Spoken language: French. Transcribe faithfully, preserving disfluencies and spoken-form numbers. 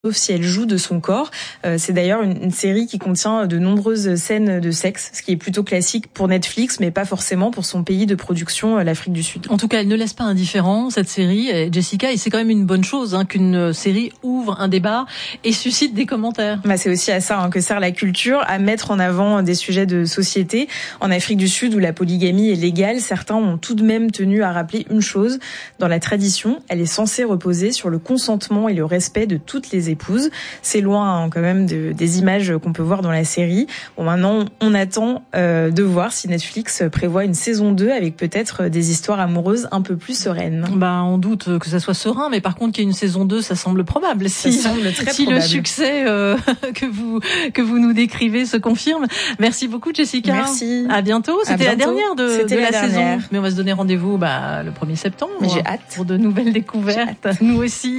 sauf si elle joue de son corps. Euh, c'est d'ailleurs une, une série qui contient de nombreuses scènes de sexe, ce qui est plutôt classique pour Netflix, mais pas forcément pour son pays de production, l'Afrique du Sud. En tout cas, elle ne laisse pas indifférent cette série, Jessica, et c'est quand même une bonne chose hein, qu'une série ouvre un débat et suscite des commentaires. Bah, c'est aussi à ça hein, que sert la culture, à mettre en avant des sujets de société. En Afrique du Sud, où la polygamie est légale, certains ont tout de même tenu à rappeler une chose. Dans la tradition, elle est censée reposer sur le consentement et le respect de toutes les épouses. C'est loin hein, quand même de, des images qu'on peut voir dans la série. Bon, maintenant, on attend euh, de voir si Netflix prévoit une saison deux avec peut-être des histoires amoureuses un peu plus sereines. Bah, on doute que ça soit serein, mais par contre qu'il y ait une saison deux, ça semble probable. Si, ça semble très si probable. Le succès euh, que vous que vous nous décrivez se confirme. Merci beaucoup, Jessica. Merci. À bientôt. C'était la dernière de, de la, la saison. dernière. Mais on va se donner rendez-vous bah, le premier septembre. Mais j'ai hâte. Pour de nouvelles découvertes. Nous aussi.